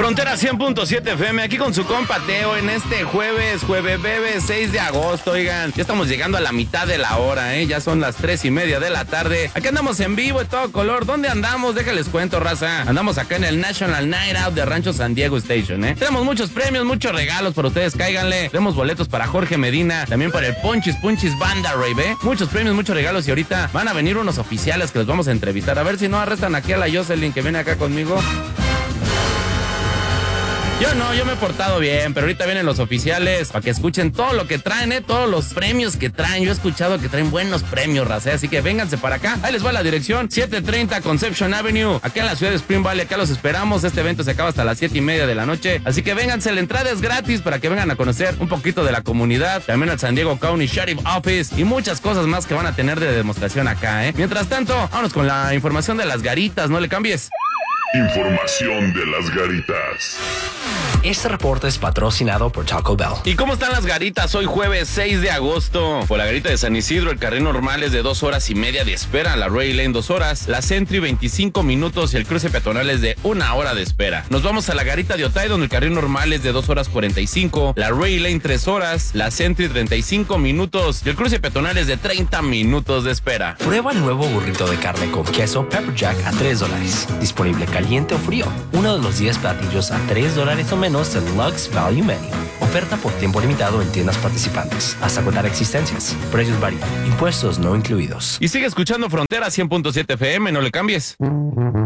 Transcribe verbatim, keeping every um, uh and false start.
Frontera cien punto siete F M, aquí con su compa Teo en este jueves, jueves bebé, seis de agosto, oigan. Ya estamos llegando a la mitad de la hora, ¿eh? Ya son las tres y media de la tarde. Aquí andamos en vivo de todo color. ¿Dónde andamos? Déjales cuento, raza. Andamos acá en el National Night Out de Rancho San Diego Station, ¿eh? Tenemos muchos premios, muchos regalos para ustedes, cáiganle. Tenemos boletos para Jorge Medina, también para el Ponchis Punchis Banda Rave, ¿eh? Muchos premios, muchos regalos y ahorita van a venir unos oficiales que los vamos a entrevistar. A ver si no arrestan aquí a la Jocelyn que viene acá conmigo. Yo no, yo me he portado bien, pero ahorita vienen los oficiales para que escuchen todo lo que traen, ¿eh? Todos los premios que traen. Yo he escuchado que traen buenos premios, raza, así que vénganse para acá. Ahí les va la dirección, setecientos treinta Conception Avenue, acá en la ciudad de Spring Valley. Acá los esperamos. Este evento se acaba hasta las siete y media de la noche, así que vénganse, la entrada es gratis para que vengan a conocer un poquito de la comunidad, también al San Diego County Sheriff Office y muchas cosas más que van a tener de demostración acá, ¿eh? Mientras tanto, vámonos con la información de las garitas, no le cambies. Información de las garitas. Este reporte es patrocinado por Taco Bell. ¿Y cómo están las garitas? Hoy jueves seis de agosto. Por la garita de San Isidro, el carril normal es de dos horas y media de espera. La Ray Lane dos horas. La Sentry veinticinco minutos y el cruce peatonal es de una hora de espera. Nos vamos a la garita de Otay, donde el carril normal es de dos horas cuarenta y cinco. La Ray Lane tres horas. La Sentry treinta y cinco minutos y el cruce peatonal es de treinta minutos de espera. Prueba el nuevo burrito de carne con queso Pepper Jack a tres dólares. Disponible caliente o frío. Uno de los diez platillos a tres dólares o menos del Lux Value Menu. Oferta por tiempo limitado en tiendas participantes. Hasta agotar existencias. Precios varían. Impuestos no incluidos. Y sigue escuchando Frontera cien punto siete F M, no le cambies.